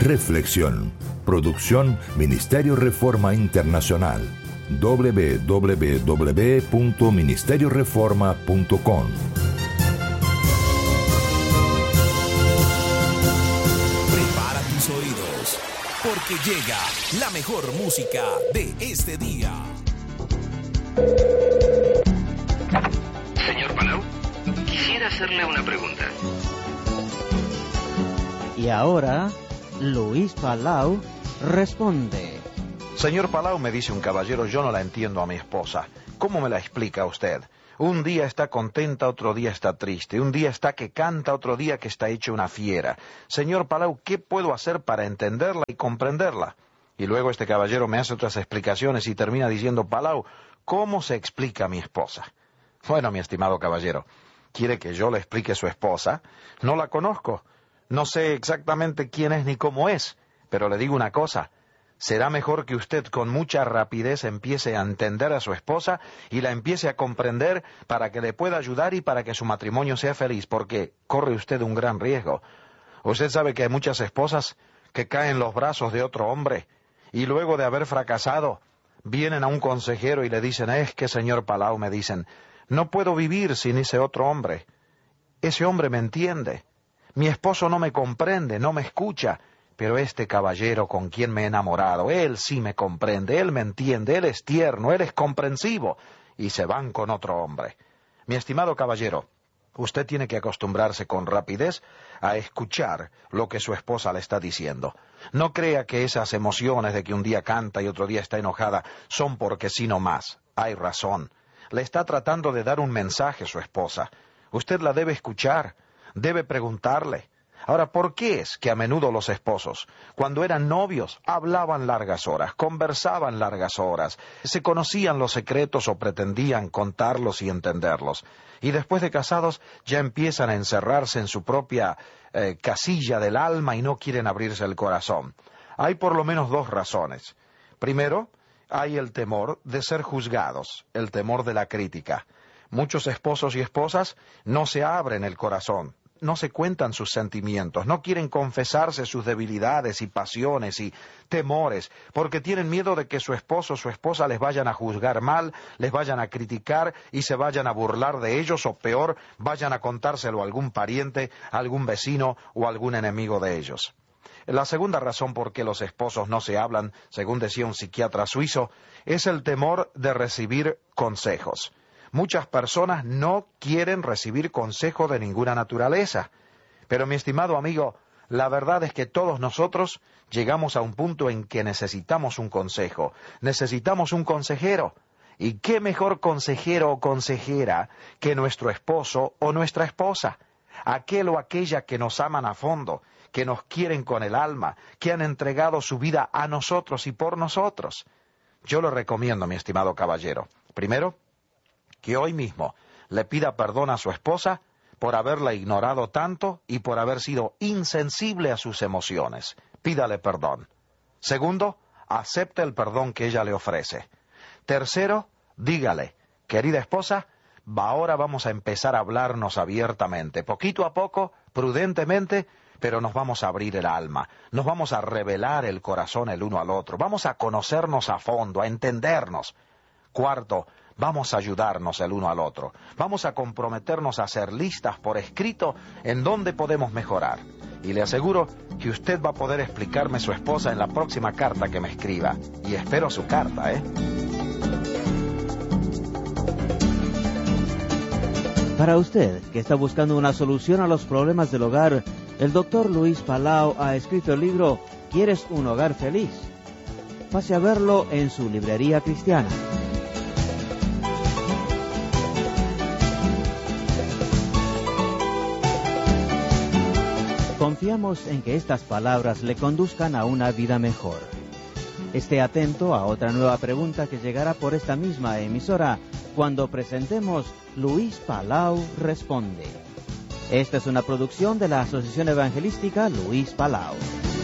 Reflexión. Producción Ministerio Reforma Internacional. www.ministerioreforma.com. Prepara tus oídos, porque llega la mejor música de este día. Señor Palau, quisiera hacerle una pregunta. Y ahora, Luis Palau responde. Señor Palau, me dice un caballero, yo no la entiendo a mi esposa. ¿Cómo me la explica usted? Un día está contenta, otro día está triste. Un día está que canta, otro día que está hecha una fiera. Señor Palau, ¿qué puedo hacer para entenderla y comprenderla? Y luego este caballero me hace otras explicaciones y termina diciendo, Palau, ¿cómo se explica a mi esposa? Bueno, mi estimado caballero, ¿quiere que yo le explique a su esposa? No la conozco. No sé exactamente quién es ni cómo es, pero le digo una cosa, será mejor que usted con mucha rapidez empiece a entender a su esposa y la empiece a comprender para que le pueda ayudar y para que su matrimonio sea feliz, porque corre usted un gran riesgo. Usted sabe que hay muchas esposas que caen en los brazos de otro hombre y luego de haber fracasado vienen a un consejero y le dicen, es que señor Palau, me dicen, no puedo vivir sin ese otro hombre. Ese hombre me entiende. Mi esposo no me comprende, no me escucha, pero este caballero con quien me he enamorado, él sí me comprende, él me entiende, él es tierno, él es comprensivo, y se van con otro hombre. Mi estimado caballero, usted tiene que acostumbrarse con rapidez a escuchar lo que su esposa le está diciendo. No crea que esas emociones de que un día canta y otro día está enojada son porque sí no más. Hay razón. Le está tratando de dar un mensaje a su esposa. Usted la debe escuchar. Debe preguntarle. Ahora, ¿por qué es que a menudo los esposos, cuando eran novios, hablaban largas horas, conversaban largas horas, se conocían los secretos o pretendían contarlos y entenderlos? Y después de casados ya empiezan a encerrarse en su propia casilla del alma y no quieren abrirse el corazón. Hay por lo menos dos razones. Primero, hay el temor de ser juzgados, el temor de la crítica. Muchos esposos y esposas no se abren el corazón. No se cuentan sus sentimientos, no quieren confesarse sus debilidades y pasiones y temores, porque tienen miedo de que su esposo o su esposa les vayan a juzgar mal, les vayan a criticar y se vayan a burlar de ellos, o peor, vayan a contárselo a algún pariente, a algún vecino o a algún enemigo de ellos. La segunda razón por qué los esposos no se hablan, según decía un psiquiatra suizo, es el temor de recibir consejos. Muchas personas no quieren recibir consejo de ninguna naturaleza. Pero mi estimado amigo, la verdad es que todos nosotros llegamos a un punto en que necesitamos un consejo, necesitamos un consejero. ¿Y qué mejor consejero o consejera que nuestro esposo o nuestra esposa? Aquel o aquella que nos aman a fondo, que nos quieren con el alma, que han entregado su vida a nosotros y por nosotros. Yo le recomiendo, mi estimado caballero, primero, que hoy mismo le pida perdón a su esposa por haberla ignorado tanto y por haber sido insensible a sus emociones. Pídale perdón. Segundo, acepte el perdón que ella le ofrece. Tercero, dígale, querida esposa, ahora vamos a empezar a hablarnos abiertamente, poquito a poco, prudentemente, pero nos vamos a abrir el alma, nos vamos a revelar el corazón el uno al otro, vamos a conocernos a fondo, a entendernos. Cuarto, vamos a ayudarnos el uno al otro. Vamos a comprometernos a hacer listas por escrito en donde podemos mejorar. Y le aseguro que usted va a poder explicarme a su esposa en la próxima carta que me escriba. Y espero su carta, ¿eh? Para usted, que está buscando una solución a los problemas del hogar, el Dr. Luis Palau ha escrito el libro ¿Quieres un hogar feliz? Pase a verlo en su librería cristiana. Confiamos en que estas palabras le conduzcan a una vida mejor. Esté atento a otra nueva pregunta que llegará por esta misma emisora cuando presentemos Luis Palau Responde. Esta es una producción de la Asociación Evangelística Luis Palau.